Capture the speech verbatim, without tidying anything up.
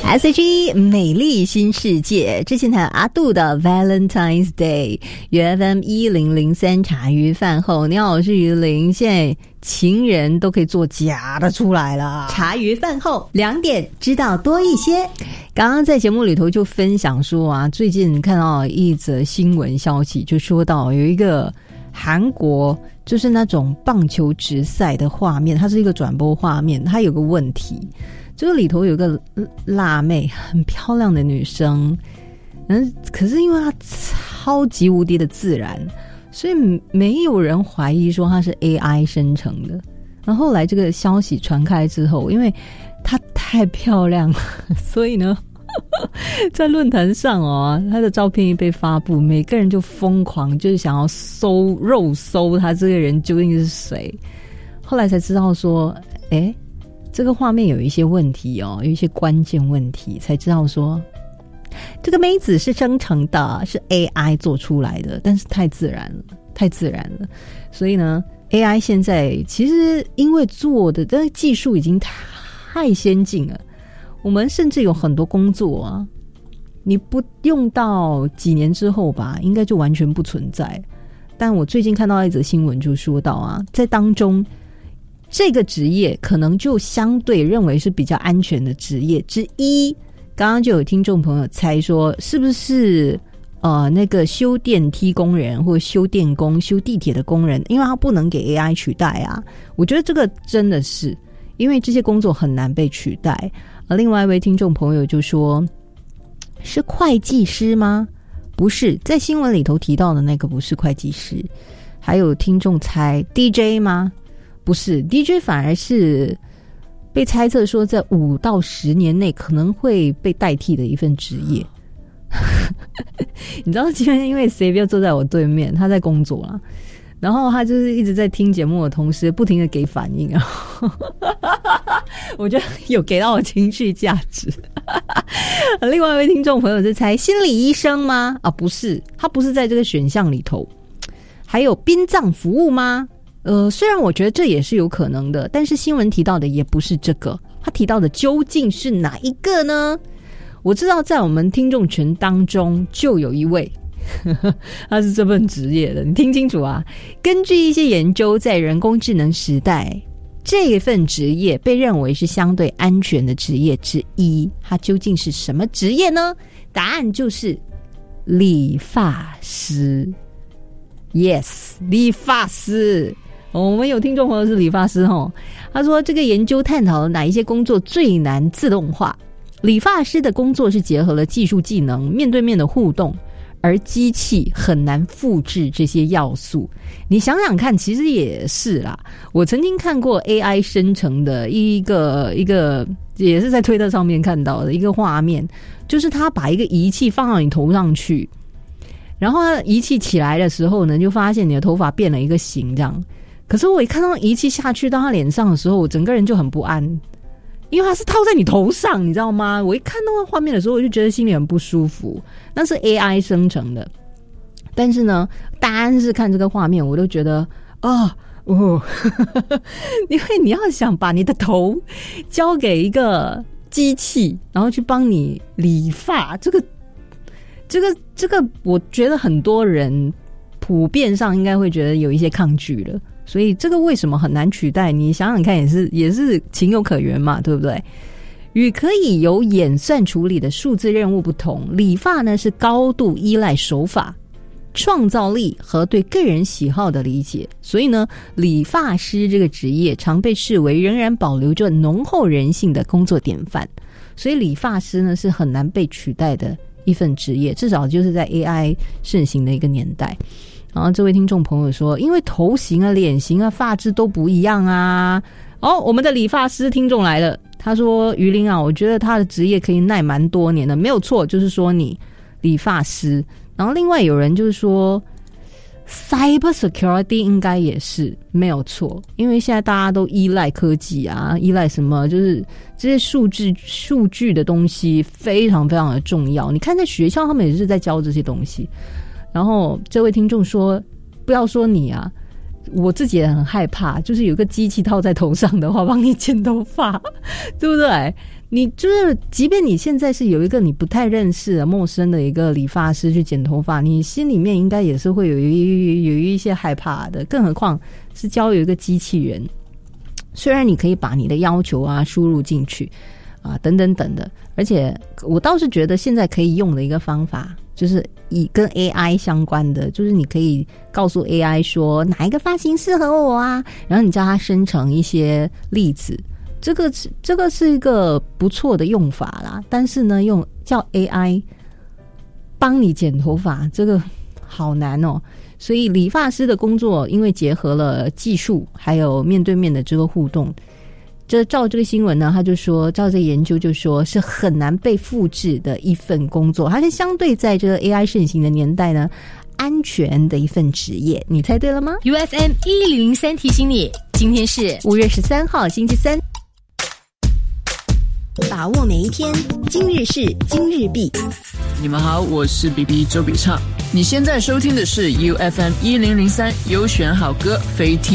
S H E 美丽新世界，之前谈阿杜的 Valentine's Day， 原 F M 一零零三茶余饭后，你好，我是于玲。现在情人都可以做假的出来了。 茶余饭后两点知道多一些。 刚刚在节目里头就分享说啊，最近看到一则新闻消息，就说到有一个韩国就是那种棒球职赛的画面，它是一个转播画面，它有个问题。这个里头有个辣妹，很漂亮的女生，嗯，可是因为她超级无敌的自然，所以没有人怀疑说她是 A I 生成的。然后后来这个消息传开之后，因为她太漂亮了，所以呢，在论坛上哦，她的照片一被发布，每个人就疯狂，就是想要搜肉搜她这个人究竟是谁。后来才知道说，哎。这个画面有一些问题哦，有一些关键问题，才知道说这个妹子是生成的，是 A I 做出来的，但是太自然了，太自然了。所以呢 A I 现在其实因为做的这个技术已经太先进了，我们甚至有很多工作啊，你不用到几年之后吧，应该就完全不存在。但我最近看到一则新闻就说到啊，在当中这个职业可能就相对认为是比较安全的职业之一。刚刚就有听众朋友猜说，是不是呃那个修电梯工人或者修电工、修地铁的工人，因为他不能给 A I 取代啊。我觉得这个真的是，因为这些工作很难被取代。而另外一位听众朋友就说，是会计师吗？不是，在新闻里头提到的那个不是会计师。还有听众猜 D J 吗？不是 D J， 反而是被猜测说在五到十年内可能会被代替的一份职业。你知道今天因为 Savio 坐在我对面，他在工作啦，然后他就是一直在听节目的同时不停的给反应啊，我觉得有给到我情绪价值。另外一位听众朋友是猜心理医生吗？啊，不是，他不是在这个选项里头。还有殡葬服务吗？呃，虽然我觉得这也是有可能的，但是新闻提到的也不是这个，他提到的究竟是哪一个呢？我知道在我们听众群当中就有一位呵呵他是这份职业的，你听清楚啊，根据一些研究，在人工智能时代，这份职业被认为是相对安全的职业之一。它究竟是什么职业呢？答案就是理发师。 Yes， 理发师。我们有听众朋友是理发师齁，他说这个研究探讨了哪一些工作最难自动化。理发师的工作是结合了技术技能、面对面的互动，而机器很难复制这些要素。你想想看，其实也是啦，我曾经看过 A I 生成的一个一个也是在推特上面看到的一个画面，就是他把一个仪器放到你头上去，然后仪器起来的时候呢，就发现你的头发变了一个形这样。可是我一看到仪器下去到他脸上的时候，我整个人就很不安，因为它是套在你头上，你知道吗？我一看到那画面的时候，我就觉得心里很不舒服。那是 A I 生成的，但是呢，单是看这个画面，我都觉得啊哦，因为你要想把你的头交给一个机器，然后去帮你理发，这个、这个、这个，我觉得很多人普遍上应该会觉得有一些抗拒了。所以这个为什么很难取代？你想想看，也是也是情有可原嘛，对不对？与可以由演算处理的数字任务不同，理发呢是高度依赖手法、创造力和对个人喜好的理解。所以呢，理发师这个职业常被视为仍然保留着浓厚人性的工作典范。所以理发师呢是很难被取代的一份职业，至少就是在 A I 盛行的一个年代。然后这位听众朋友说，因为头型啊、脸型啊、发质都不一样啊。哦，我们的理发师听众来了，他说于林啊，我觉得他的职业可以耐蛮多年的，没有错，就是说你理发师。然后另外有人就是说 cyber security 应该也是没有错，因为现在大家都依赖科技啊，依赖什么，就是这些数据数据的东西非常非常的重要。你看在学校他们也是在教这些东西。然后这位听众说，不要说你啊，我自己也很害怕，就是有个机器套在头上的话帮你剪头发，对不对？ 你就是即便你现在是有一个你不太认识的陌生的一个理发师去剪头发，你心里面应该也是会有一有一些害怕的，更何况是交有一个机器人。虽然你可以把你的要求啊输入进去啊等等等的，而且我倒是觉得现在可以用的一个方法就是以跟 A I 相关的，就是你可以告诉 A I 说哪一个发型适合我啊，然后你叫它生成一些例子，这个这个是一个不错的用法啦。但是呢，用叫 A I 帮你剪头发，这个好难哦。所以理发师的工作因为结合了技术还有面对面的这个互动，这照这个新闻呢，他就说，照这个研究就说是很难被复制的一份工作，它是相对在这个 A I 盛行的年代呢安全的一份职业。你猜对了吗？ U F M 一零零三提醒你，今天是五月十三号星期三， 把握每一天，今日事今日毕。 你们好，我是 B B 周笔畅。你现在收听的是 U F M 一零零三优选好歌非听